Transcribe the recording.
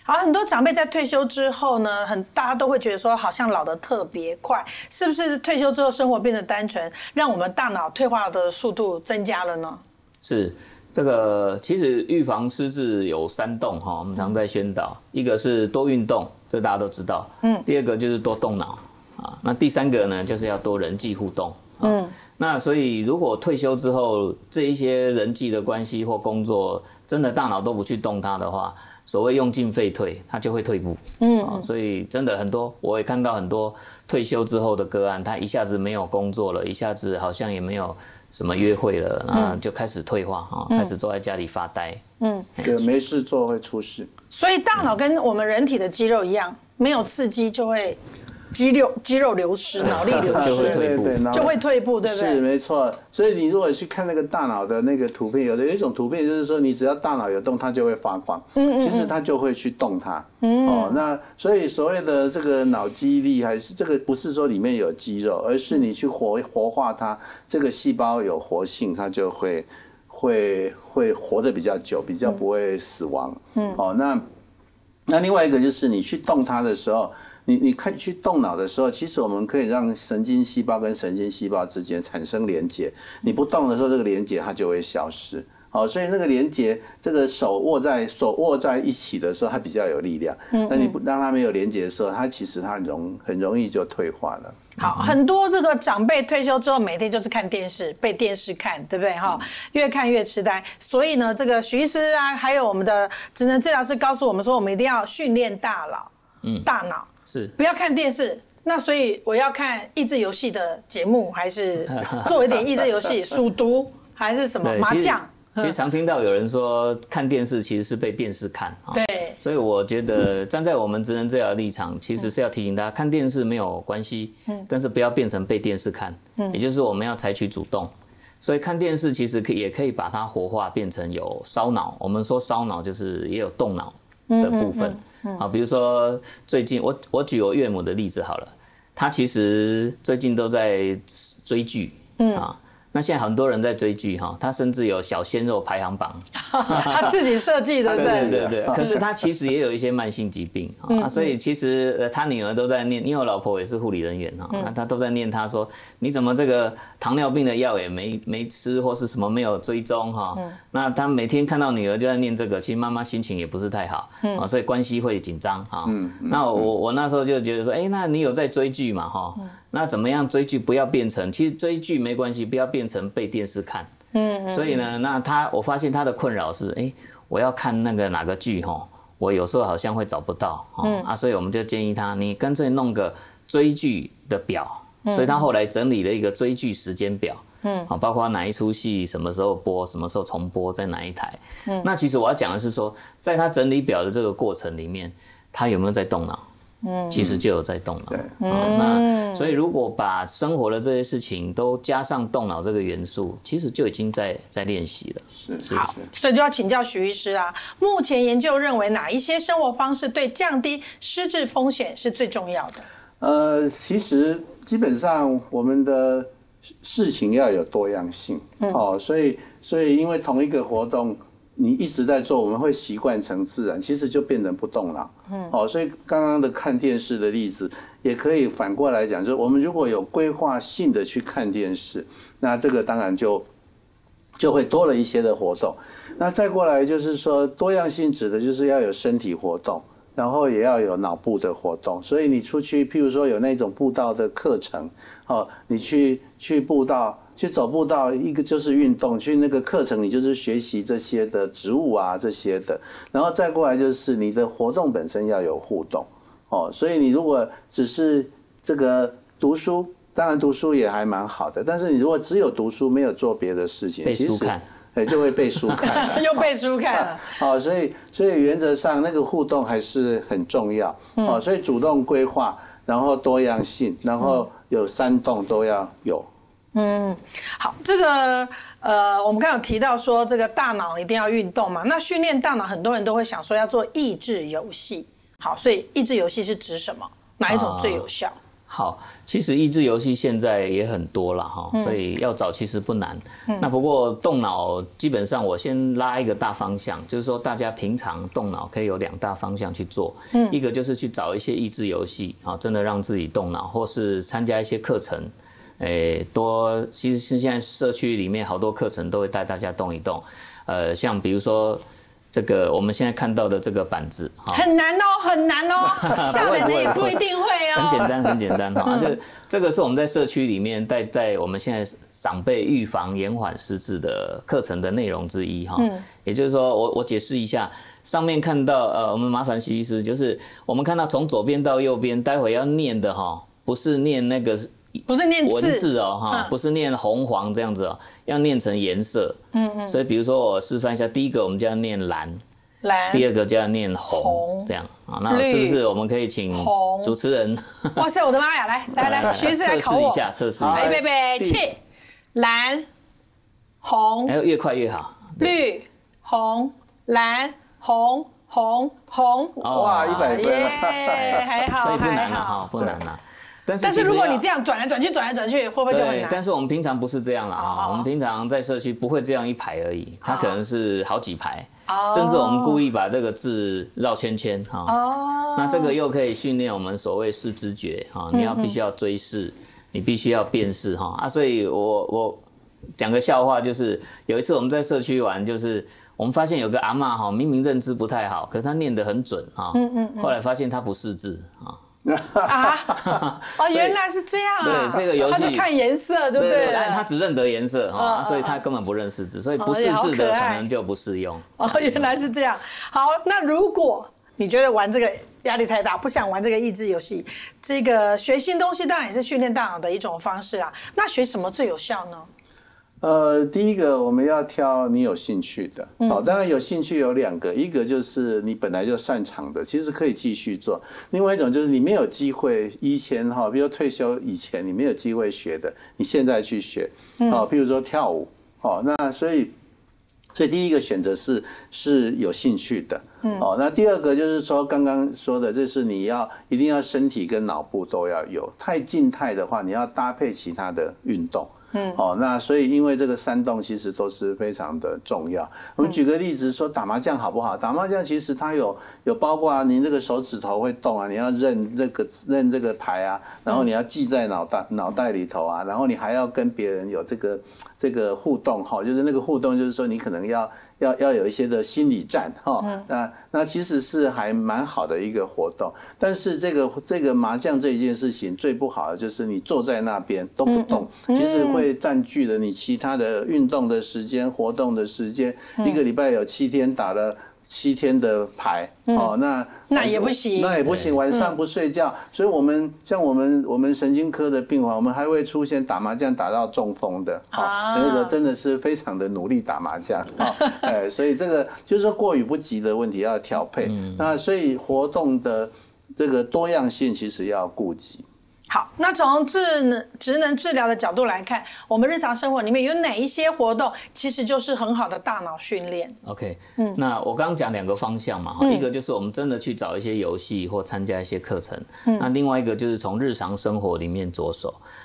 好，很多长辈在退休之后呢，大家都会觉得说，好像老得特别快，是不是退休之后生活变得单纯，让我们大脑退化的速度增加了呢？ 是。这个其实预防失智有3动哈，我们常在宣导，一个是多运动，这大家都知道，第二个就是多动脑啊，那第3个呢就是要多人际互动，那所以如果退休之后这一些人际的关系或工作真的大脑都不去动它的话，所谓用进废退，它就会退步，所以真的很多我也看到很多退休之后的个案，他一下子没有工作了，一下子好像也没有什么约会了，那就开始退化开始坐在家里发呆， 对，没事做会出事。 所以大脑跟我们人体的肌肉一样，没有刺激就会肌肉流失，脑力流失， 就会退步， 就会退步，对不对？ 是没错。所以你如果去看那个大脑的那个图片，有一种图片就是说，你只要大脑有动，它就会发光。其实它就会去动它。那所以所谓的这个脑肌力，还是这个不是说里面有肌肉，而是你去活化它，这个细胞有活性，它就会活得比较久，比较不会死亡。那另外一个就是你去动它的时候。你看去动脑的时候，其实我们可以让神经细胞跟神经细胞之间产生连结。你不动的时候，这个连结它就会消失。所以那个连结，这个手握在一起的时候，它比较有力量。那你不让它没有连结的时候，它其实很容易就退化了。 好，很多这个长辈退休之后，每天就是看电视，被电视看，对不对？越看越痴呆。所以呢，这个许医师啊，还有我们的职能治疗师告诉我们说，我们一定要训练大脑。 是不要看电视，那所以我要看益智游戏的节目，还是做一点益智游戏，数独还是什么麻将？ 其实常听到有人说看电视其实是被电视看， 对， 所以我觉得站在我们职能治疗的立场，其实是要提醒大家，看电视没有关系，但是不要变成被电视看，也就是我们要采取主动。所以看电视其实也可以把它活化，变成有烧脑。我们说烧脑就是也有动脑的部分。比如说最近我举我岳母的例子好了，她其实最近都在追剧，那现在很多人在追剧他甚至有小鲜肉排行榜， 他自己设计的， 对。可是他其实也有一些慢性疾病所以其实他女儿都在念，因为我老婆也是护理人员那她都在念他说你怎么这个糖尿病的药也没吃，或是什么没有追踪那他每天看到女儿就在念这个，其实妈妈心情也不是太好所以关系会紧张那我那时候就觉得说那你有在追剧嘛那怎么样追剧不要变成，其实追剧没关系，不要变成被电视看。所以呢，那我发现他的困扰是，我要看那个哪个剧我有时候好像会找不到所以我们就建议他，你干脆弄个追剧的表。所以他后来整理了一个追剧时间表。包括哪一出戏什么时候播，什么时候重播，在哪一台。那其实我要讲的是说，在他整理表的这个过程里面，他有没有在动脑？其实就有在动脑。那所以如果把生活的这些事情都加上动脑这个元素，其实就已经在练习了。 是。 好，所以就要请教许医师啦。目前研究认为哪一些生活方式对降低失智风险是最重要的？ 其实基本上我们的事情要有多样性。所以因为同一个活动你一直在做，我们会习惯成自然，其实就变成不动脑。所以刚刚的看电视的例子，也可以反过来讲，就是我们如果有规划性的去看电视，那这个当然就会多了一些的活动。那再过来就是说，多样性指的就是要有身体活动，然后也要有脑部的活动。所以你出去，譬如说有那种步道的课程，你去步道。去走步道，一个就是运动，去那个课程你就是学习这些的植物啊这些的，然后再过来就是你的活动本身要有互动所以你如果只是这个读书，当然读书也还蛮好的，但是你如果只有读书没有做别的事情， 被书看， 就会被书看了又被书看了所以原则上那个互动还是很重要所以主动规划，然后多样性，然后有3动都要有。 好，这个我们刚刚有提到说这个大脑一定要运动嘛，那训练大脑很多人都会想说要做益智游戏。好，所以益智游戏是指什么？哪一种最有效？ 好，其实益智游戏现在也很多了哈，所以要找其实不难。那不过动脑基本上我先拉一个大方向，就是说大家平常动脑可以有2大方向去做。一个就是去找一些益智游戏啊，真的让自己动脑，或是参加一些课程。其实是现在社区里面好多课程都会带大家动一动。像比如说。这个我们现在看到的这个板子， 很难哦，很难哦，吓人的也不一定会哦。 很简单，很简单哈。这个是我们在社区里面在我们现在长辈预防延缓失智的课程的内容之一哈。也就是说，我解释一下，上面看到我们麻烦徐医师，就是我们看到从左边到右边，待会要念的哈，不是念那个。 不是念文字哦，哈，不是念红黄这样子哦，要念成颜色。所以比如说我示范一下，第一个我们就要念蓝，第二个就要念红，这样啊。那是不是我们可以请主持人？ 哇塞，我的妈呀！来，徐医师来考我， 测试一下。 预备，起，蓝，红， 越快越好。 绿，红，蓝，红， 哇，100分， 还好， 所以不难了哈，不难了。 但是如果你这样转来转去，会不会就很难？ 对，但是我们平常不是这样啦哈，我们平常在社区不会这样一排而已，它可能是好几排，甚至我们故意把这个字绕圈圈哈。那这个又可以训练我们所谓视知觉哈，你必须要追视，你必须要辨识哈所以我讲个笑话，就是有一次我们在社区玩，就是我们发现有个阿嬷哈，明明认知不太好，可是她念得很准哈。后来发现她不识字啊。 原来是这样对，这个游戏他是看颜色，对不对？ 他只认得颜色所以他根本不认识字，所以不识字的可能就不适用。 原来是这样。好，那如果你觉得玩这个压力太大，不想玩这个益智游戏，这个学新东西当然也是训练大脑的一种方式啊。那学什么最有效呢？ 第一个我们要挑你有兴趣的，当然有兴趣有2个，一个就是你本来就擅长的，其实可以继续做；另外一种就是你没有机会，以前比如退休以前你没有机会学的，你现在去学，譬如说跳舞，那所以第一个选择是有兴趣的，那第二个就是说刚刚说的，这是你一定要身体跟脑部都要有，太静态的话，你要搭配其他的运动。那所以因为这个3动其实都是非常的重要。我们举个例子说打麻将好不好？打麻将其实它有包括你这个手指头会动啊，你要认这个牌啊，然后你要记在脑袋里头啊，然后你还要跟别人有这个互动就是那个互动就是说你可能要有一些的心理战那其实是还蛮好的一个活动。但是这个麻将这一件事情最不好的就是你坐在那边都不动，其实会占据了你其他的运动的时间、活动的时间。一个礼拜有7天打了7天的牌， 那也不行， 晚上不睡觉，所以像我们神经科的病患，我们还会出现打麻将打到中风的，那个真的是非常的努力打麻将，所以这个就是说过于不及的问题要调配，那所以活动的这个多样性其实要顾及。 好，那从职能治疗的角度来看，我们日常生活里面有哪一些活动其实就是很好的大脑训练 ？OK，那我刚刚讲2个方向嘛，一个就是我们真的去找一些游戏或参加一些课程，那另外一个就是从日常生活里面着手。